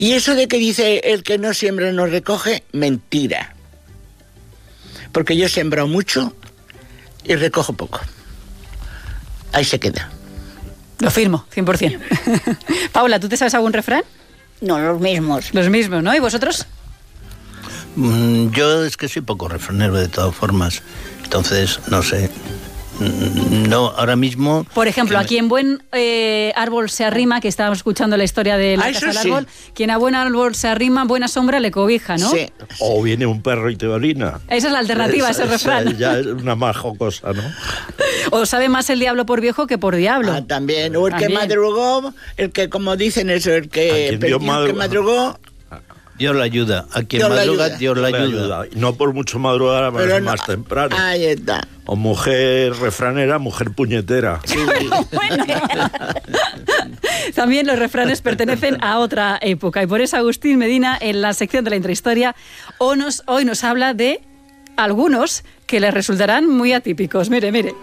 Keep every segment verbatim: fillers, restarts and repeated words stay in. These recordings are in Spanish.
Y eso de que dice el que no siembra no recoge, mentira. Porque yo he sembrado mucho y recojo poco. Ahí se queda. Lo firmo, cien por ciento. Paula, ¿tú te sabes algún refrán? No, los mismos. Los mismos, ¿no? ¿Y vosotros? Mm, yo es que soy poco refranero de todas formas. Entonces, no sé. No, ahora mismo... Por ejemplo, me... a quien buen eh, árbol se arrima, que estábamos escuchando la historia de la ah, casa del sí. árbol, quien a buen árbol se arrima, buena sombra le cobija, ¿no? Sí. O viene un perro y te orina. Esa es la alternativa, ese esa, refrán. Esa ya es una más jocosa, ¿no? O sabe más el diablo por viejo que por diablo. Ah, también. O el También. que madrugó, el que, como dicen eso, el que, quien Dios el madrugó. que madrugó... Dios la ayuda. A quien Dios la madruga, ayuda. Dios la Le ayuda. ayuda. Y no por mucho madrugar, Pero más, no- más temprano. Ahí está. O mujer refranera, mujer puñetera. Pero bueno, también los refranes pertenecen a otra época y por eso Agustín Medina en la sección de la intrahistoria hoy nos, hoy nos habla de algunos que le resultarán muy atípicos. Mire, mire.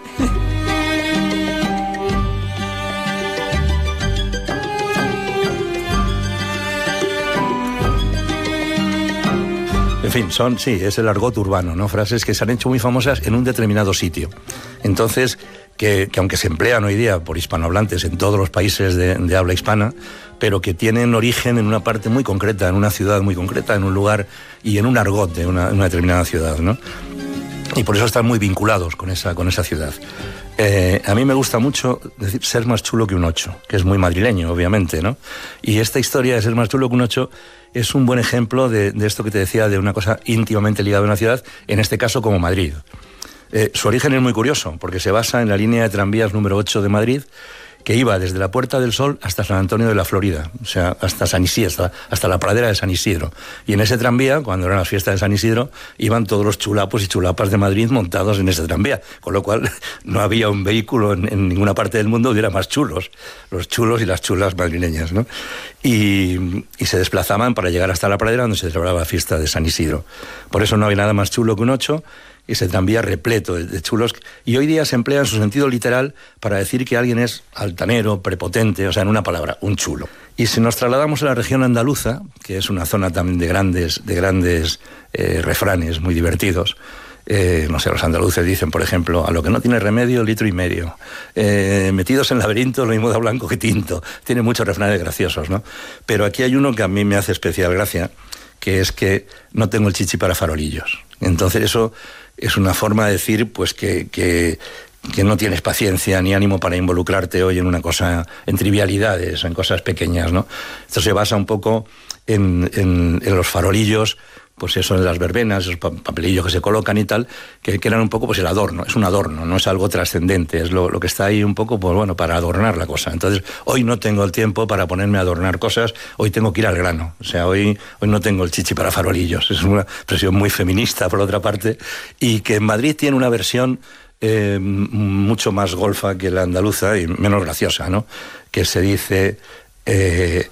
En fin, son, sí, es el argot urbano, ¿no? Frases que se han hecho muy famosas en un determinado sitio. Entonces, que, que aunque se emplean hoy día por hispanohablantes en todos los países de, de habla hispana, pero que tienen origen en una parte muy concreta, en una ciudad muy concreta, en un lugar y en un argot de una, una determinada ciudad, ¿no? Y por eso están muy vinculados con esa, con esa ciudad. Eh, a mí me gusta mucho decir ser más chulo que un ocho, que es muy madrileño, obviamente, ¿no? Y esta historia de ser más chulo que un ocho es un buen ejemplo de, de esto que te decía, de una cosa íntimamente ligada a una ciudad, en este caso como Madrid. Eh, su origen es muy curioso, porque se basa en la línea de tranvías número ocho de Madrid, que iba desde la Puerta del Sol hasta San Antonio de la Florida, o sea, hasta San Isidro, hasta, hasta la pradera de San Isidro. Y en ese tranvía, cuando eran las fiestas de San Isidro, iban todos los chulapos y chulapas de Madrid montados en ese tranvía, con lo cual no había un vehículo en, en ninguna parte del mundo que hubiera más chulos, los chulos y las chulas madrileñas, ¿no? Y, y se desplazaban para llegar hasta la pradera donde se celebraba la fiesta de San Isidro. Por eso no había nada más chulo que un ocho, ese tranvía repleto de, de chulos, y hoy día se emplea en su sentido literal para decir que alguien es altanero, prepotente, o sea, en una palabra, un chulo. Y si nos trasladamos a la región andaluza, que es una zona también de grandes, de grandes eh, refranes muy divertidos, eh, no sé, los andaluces dicen, por ejemplo, a lo que no tiene remedio, litro y medio. Eh, metidos en laberinto, lo mismo da blanco que tinto. Tiene muchos refranes graciosos, ¿no? Pero aquí hay uno que a mí me hace especial gracia, que es que no tengo el chichi para farolillos. Entonces eso es una forma de decir pues que, que, que no tienes paciencia ni ánimo para involucrarte hoy en una cosa, en trivialidades, en cosas pequeñas, ¿no? Esto se basa un poco en, en, en los farolillos, pues eso, en las verbenas, esos papelillos que se colocan y tal, que, que eran un poco pues el adorno, es un adorno, no es algo trascendente, es lo, lo que está ahí un poco, pues bueno, para adornar la cosa. Entonces, hoy no tengo el tiempo para ponerme a adornar cosas, hoy tengo que ir al grano, o sea, hoy, hoy no tengo el chichi para farolillos, es una expresión muy feminista, por otra parte, y que en Madrid tiene una versión eh, mucho más golfa que la andaluza y menos graciosa, ¿no? Que se dice... Eh,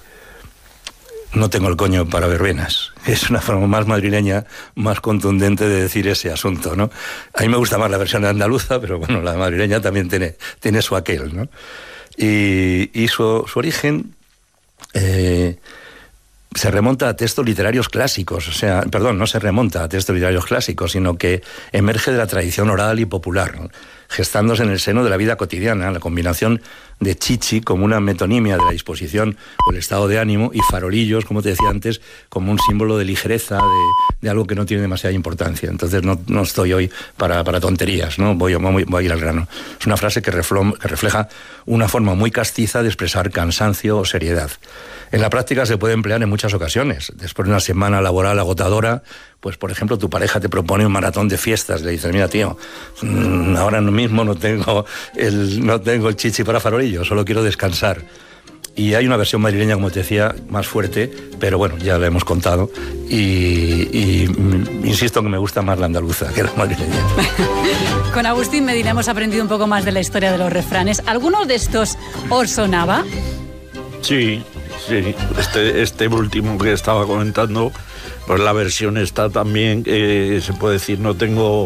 no tengo el coño para verbenas. Es una forma más madrileña, más contundente de decir ese asunto, ¿no? A mí me gusta más la versión andaluza, pero bueno, la madrileña también tiene, tiene su aquel, ¿no? Y, y su, su origen eh, se remonta a textos literarios clásicos, o sea, perdón, no se remonta a textos literarios clásicos, sino que emerge de la tradición oral y popular, ¿no? Gestándose en el seno de la vida cotidiana, la combinación de chichi como una metonimia de la disposición o el estado de ánimo y farolillos, como te decía antes, como un símbolo de ligereza, de, de algo que no tiene demasiada importancia. Entonces no, no estoy hoy para, para tonterías, ¿no? Voy, voy, voy a ir al grano. Es una frase que, reflo, que refleja una forma muy castiza de expresar cansancio o seriedad. En la práctica se puede emplear en muchas ocasiones. Después de una semana laboral agotadora, pues por ejemplo tu pareja te propone un maratón de fiestas, le dices, mira tío, ahora mismo no tengo el, no tengo el chichi para farolillos, solo quiero descansar. Y hay una versión madrileña, como te decía, más fuerte, pero bueno, ya la hemos contado, y, y insisto que me gusta más la andaluza que la madrileña. Con Agustín Medina hemos aprendido un poco más de la historia de los refranes. ¿Alguno de estos os sonaba? Sí, sí, este, este último que estaba comentando, pues la versión está también, eh, se puede decir, no tengo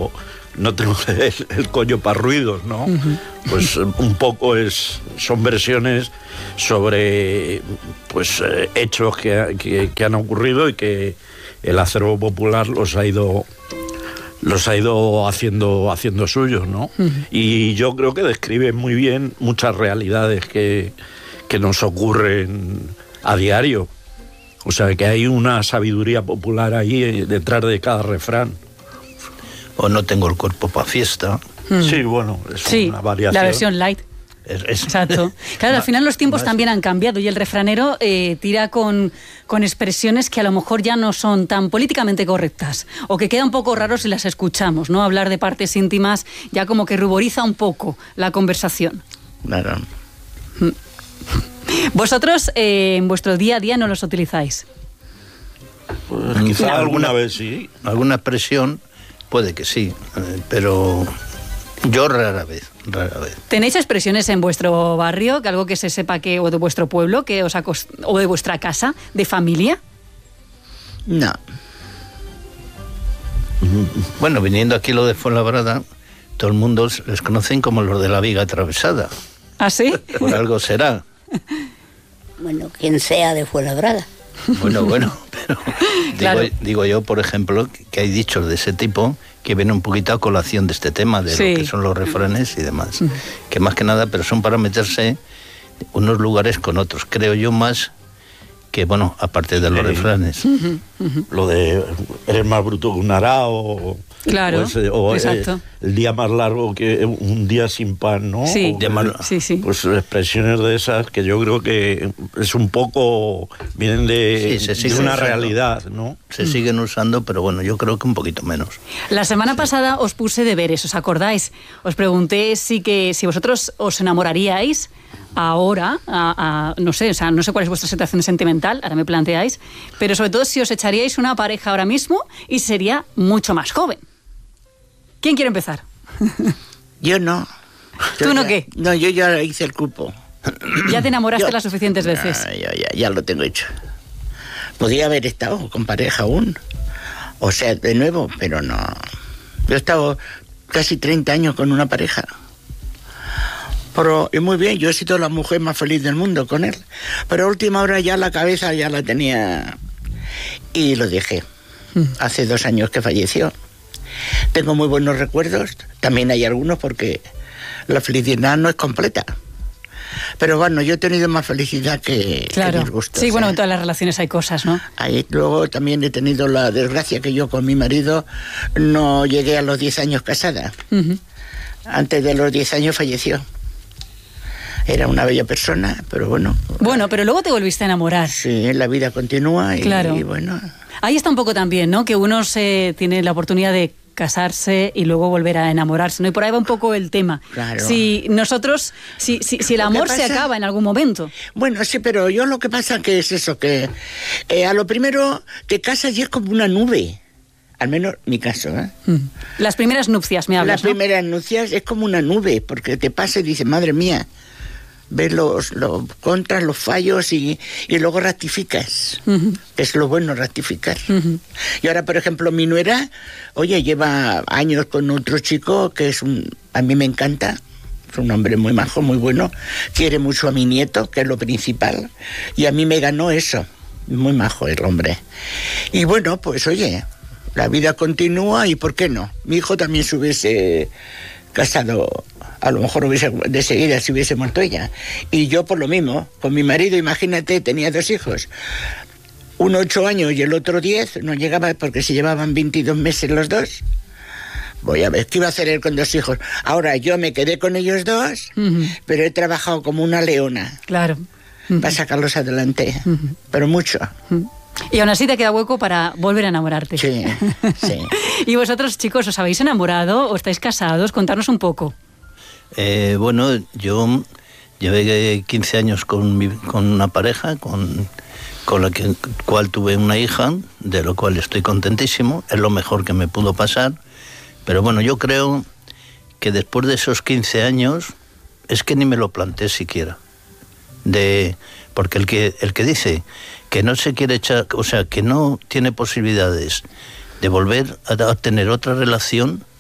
no tengo el, el coño para ruidos, ¿no? Uh-huh. Pues un poco es, son versiones sobre pues eh, hechos que, que, que han ocurrido y que el acervo popular los ha ido los ha ido haciendo haciendo suyos, ¿no? Uh-huh. Y yo creo que describe muy bien muchas realidades que, que nos ocurren a diario. O sea, que hay una sabiduría popular ahí detrás de cada refrán. O no tengo el cuerpo para fiesta. Mm. Sí, bueno, es sí, una variación. La versión light. Es, es, Exacto. Claro, al final los tiempos también han cambiado y el refranero eh, tira con, con expresiones que a lo mejor ya no son tan políticamente correctas o que queda un poco raro si las escuchamos, ¿no? Hablar de partes íntimas ya como que ruboriza un poco la conversación. Claro. ¿Vosotros eh, en vuestro día a día no los utilizáis? Pues quizá no, alguna, alguna vez sí. Alguna expresión puede que sí, eh, pero yo rara vez, rara vez. ¿Tenéis expresiones en vuestro barrio, que algo que se sepa que o de vuestro pueblo, que os acost- o de vuestra casa, de familia? No. Bueno, viniendo aquí lo de Fuenlabrada, todo el mundo les conocen como los de la viga atravesada. ¿Ah, sí? Por algo será. Bueno, quien sea de Fuenlabrada. Bueno, bueno, pero claro. digo, digo yo, por ejemplo, que hay dichos de ese tipo que vienen un poquito a colación de este tema, de sí. lo que son los refranes y demás. Uh-huh. Que más que nada, pero son para meterse unos lugares con otros, creo yo, más que, bueno, aparte de los eh, refranes. Uh-huh, uh-huh. Lo de eres más bruto que un arao. Claro, o, ese, o exacto. El, el día más largo que un día sin pan, ¿no? Sí, que, más, sí, sí. Pues expresiones de esas que yo creo que es un poco, vienen de, sí, se de una usando. realidad, ¿no? Se mm. siguen usando, pero bueno, yo creo que un poquito menos. La semana sí. pasada os puse deberes, ¿os acordáis? Os pregunté si, que, si vosotros os enamoraríais ahora, a, a, no sé, o sea, no sé cuál es vuestra situación sentimental, ahora me planteáis, pero sobre todo si os echaríais una pareja ahora mismo y sería mucho más joven. ¿Quién quiere empezar? Yo no. Yo ¿Tú no ya, qué? No, yo ya hice el cupo. ¿Ya te enamoraste yo, las suficientes veces? No, yo ya, ya lo tengo hecho. Podría haber estado con pareja aún, o sea, de nuevo, pero no. Yo he estado casi treinta años con una pareja. Pero, y muy bien, yo he sido la mujer más feliz del mundo con él. Pero a última hora ya la cabeza ya la tenía y lo dejé. Hace dos años que falleció. Tengo muy buenos recuerdos, también hay algunos porque la felicidad no es completa. Pero bueno, yo he tenido más felicidad que, claro. que disgustos. Sí, ¿eh? bueno, en todas las relaciones hay cosas, ¿no? Ahí, luego también he tenido la desgracia que yo con mi marido no llegué a los diez años casada. Uh-huh. Antes de los diez años falleció. Era una bella persona, pero bueno. Bueno, pero luego te volviste a enamorar. Sí, la vida continúa y, claro. y bueno. Ahí está un poco también, ¿no? Que uno se tiene la oportunidad de casarse y luego volver a enamorarse, ¿no? Y por ahí va un poco el tema. Claro. Si nosotros, si, si, si el amor se acaba en algún momento. Bueno, sí, pero yo lo que pasa que es eso, que eh, a lo primero te casas y es como una nube. Al menos mi caso, ¿eh? Las primeras nupcias, me hablas, Las ¿no? primeras nupcias es como una nube, porque te pasa y dices, madre mía, ves los, los contras, los fallos y, y luego rectificas. Uh-huh. Es lo bueno, rectificar. Uh-huh. Y ahora, por ejemplo, mi nuera, oye, lleva años con otro chico que es un, a mí me encanta, es un hombre muy majo, muy bueno, quiere mucho a mi nieto, que es lo principal, y a mí me ganó eso, muy majo el hombre. Y bueno, pues oye, la vida continúa y ¿por qué no? Mi hijo también se hubiese casado, a lo mejor hubiese, de seguida se hubiese muerto ella. Y yo por lo mismo, con mi marido, imagínate, tenía dos hijos. Uno ocho años y el otro diez, no llegaba porque se llevaban veintidós meses los dos. Voy a ver, ¿qué iba a hacer él con dos hijos? Ahora yo me quedé con ellos dos, uh-huh. pero he trabajado como una leona. Claro. Uh-huh. Para sacarlos adelante, uh-huh. pero mucho. Uh-huh. Y aún así te queda hueco para volver a enamorarte. Sí, sí. ¿Y vosotros, chicos, os habéis enamorado o estáis casados? Contarnos un poco. Eh, bueno, yo llevé quince años con, mi, con una pareja, con, con la que, cual tuve una hija, de lo cual estoy contentísimo, es lo mejor que me pudo pasar, pero bueno, yo creo que después de esos quince años, es que ni me lo planteé siquiera, de, porque el que, el que dice que no se quiere echar, o sea, que no tiene posibilidades de volver a tener otra relación,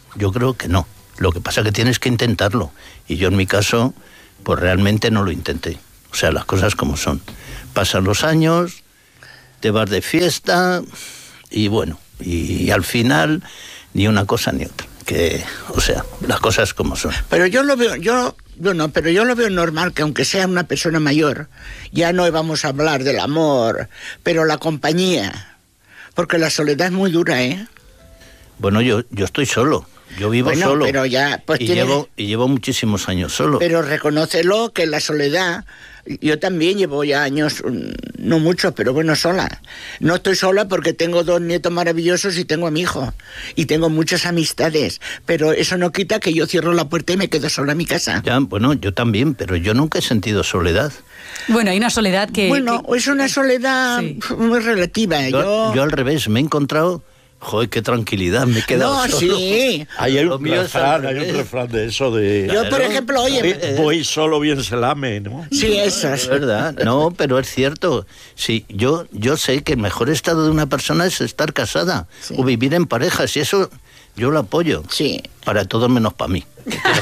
yo creo que no. Lo que pasa es que tienes que intentarlo. Y yo en mi caso, pues realmente no lo intenté. O sea, las cosas como son. Pasan los años, te vas de fiesta y bueno, y, y al final ni una cosa ni otra. Que, o sea, las cosas como son. Pero yo lo veo, yo, bueno, pero yo lo veo normal que aunque sea una persona mayor, ya no vamos a hablar del amor, pero la compañía, porque la soledad es muy dura, ¿eh? Bueno, yo, yo estoy solo. Yo vivo bueno, solo pero ya, pues y, tiene... llevo, y llevo muchísimos años solo. Pero reconócelo que la soledad, yo también llevo ya años, no mucho, pero bueno, sola. No estoy sola porque tengo dos nietos maravillosos y tengo a mi hijo. Y tengo muchas amistades, pero eso no quita que yo cierro la puerta y me quedo sola en mi casa. Ya, bueno, yo también, pero yo nunca he sentido soledad. Bueno, hay una soledad que... Bueno, que... es una soledad sí. muy relativa. Yo, yo... yo al revés, me he encontrado... Joder, qué tranquilidad, me he quedado no, solo. Sí. Hay un refrán, hay un refrán de eso de... Yo, por ejemplo, oye... Voy, voy solo, bien se lame, ¿no? Sí, eso es. Es verdad, no, pero es cierto. Sí, yo, yo sé que el mejor estado de una persona es estar casada sí. o vivir en parejas, y eso yo lo apoyo. Sí. Para todos menos para mí.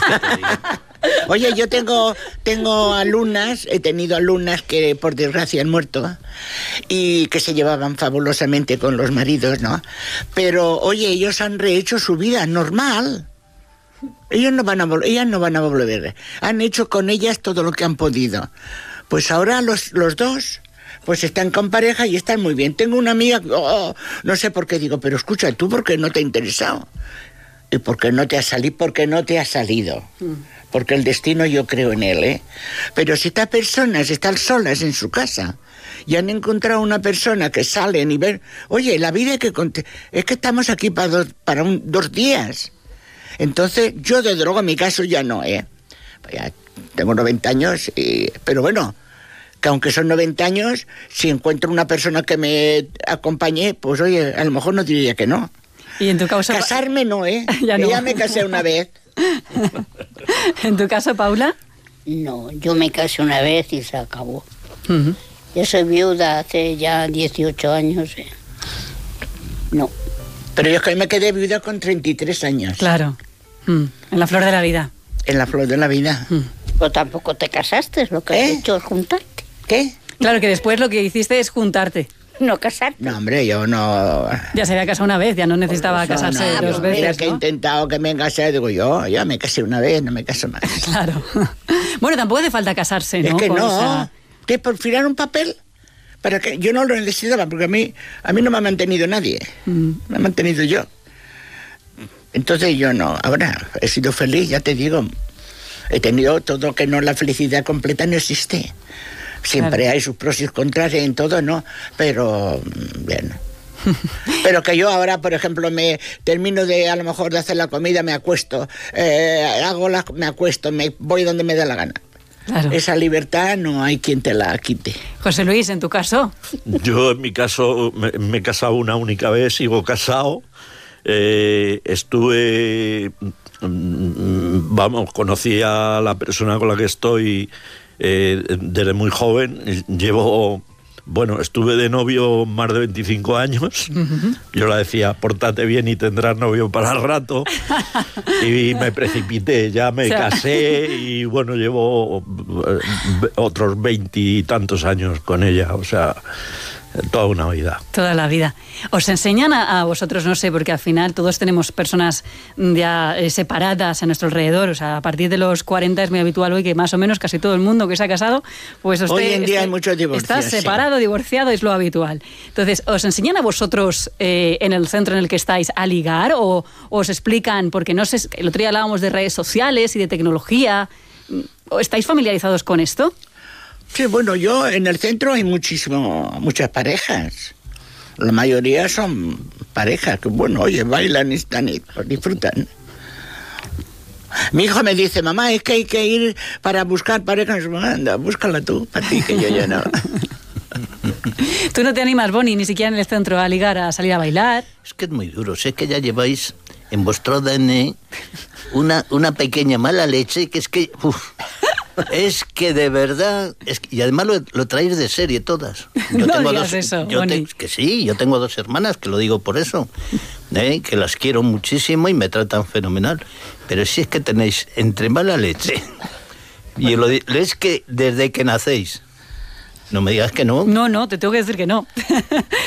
Oye, yo tengo tengo alumnas, he tenido alumnas que por desgracia han muerto y que se llevaban fabulosamente con los maridos, ¿no? Pero, oye, ellos han rehecho su vida normal. Ellos no van a ellas no van a volver. Han hecho con ellas todo lo que han podido. Pues ahora los, los dos... pues están con pareja y están muy bien. Tengo una amiga, oh, no sé por qué digo, pero escucha, ¿tú por qué no te ha interesado? ¿Y por qué no te ha salido? Porque no te ha salido. Mm. Porque el destino yo creo en él, ¿eh? Pero si estas personas están solas en su casa y han encontrado una persona que salen y ven, oye, la vida hay que cont- es que estamos aquí para dos, para un, dos días. Entonces, yo de droga en mi caso ya no, ¿eh? Ya tengo noventa años, y, pero bueno, que aunque son noventa años, si encuentro una persona que me acompañe, pues oye, a lo mejor no diría que no. ¿Y en tu causa? Casarme no, ¿eh? Ya no. Ya me casé una vez. ¿En tu caso, Paula? No, yo me casé una vez y se acabó. Uh-huh. Yo soy viuda hace ya dieciocho años. ¿eh? No. Pero yo es que me quedé viuda con treinta y tres años. Claro. Mm. En la flor de la vida. En la flor de la vida. Mm. Pero tampoco te casaste, lo que ¿Eh? has hecho es juntarte. ¿Qué? Claro, que después lo que hiciste es juntarte. No casarte. No, hombre, yo no... Ya se había casado una vez, ya no necesitaba Pues no, casarse no, dos no, veces, mira que ¿no? he intentado que me casé, digo yo, ya me casé una vez, no me caso más. Claro. Bueno, tampoco hace falta casarse, ¿no? Es que Con no, esa... que por firmar un papel, para que yo no lo necesitaba, porque a mí, a mí no me ha mantenido nadie, mm. me ha mantenido yo. Entonces yo no, ahora he sido feliz, ya te digo, he tenido todo, que no, la felicidad completa no existe. Siempre claro. Hay sus pros y sus contras en todo, ¿no? Pero, bien. Pero que yo ahora, por ejemplo, me termino de, a lo mejor, de hacer la comida, me acuesto, eh, hago la, me acuesto, me voy donde me da la gana. Claro. Esa libertad no hay quien te la quite. José Luis, ¿en tu caso? Yo, en mi caso, me, me he casado una única vez, sigo casado. Eh, estuve, vamos, conocí a la persona con la que estoy eh, desde muy joven. Llevo, bueno, estuve de novio más de veinticinco años. Uh-huh. Yo le decía, pórtate bien y tendrás novio para el rato. Y me precipité, ya me o sea... casé y bueno, llevo otros veintitantos años con ella, o sea... Toda una vida. Toda la vida. ¿Os enseñan a, a vosotros, no sé, porque al final todos tenemos personas ya eh, separadas a nuestro alrededor, o sea, a partir de los cuarenta es muy habitual hoy que más o menos casi todo el mundo que se ha casado, pues usted, hoy en día esté, hay muchos divorcios. Está separado, sí. Divorciado, es lo habitual. Entonces, ¿os enseñan a vosotros eh, en el centro en el que estáis a ligar o, o os explican, porque no sé, el otro día hablábamos de redes sociales y de tecnología, ¿estáis familiarizados con esto? Sí, bueno, yo en el centro hay muchísimo, muchas parejas. La mayoría son parejas que, bueno, oye, bailan y están y disfrutan. Mi hijo me dice, mamá, es que hay que ir para buscar parejas. Anda, búscala tú, para ti, que yo ya no. ¿Tú no te animas, Bonnie, ni siquiera en el centro a ligar, a salir a bailar? Es que es muy duro, sé que ya lleváis en vuestro A D N una, una pequeña mala leche que es que... Uf. Es que de verdad, es que, y además lo, lo traéis de serie todas. Yo no tengo digas dos, eso, yo Boni. te, que sí, yo tengo dos hermanas, que lo digo por eso, ¿eh? Que las quiero muchísimo y me tratan fenomenal. Pero si es que tenéis entre mala leche y lo, es que desde que nacéis, no me digas que no. No, no, te tengo que decir que no.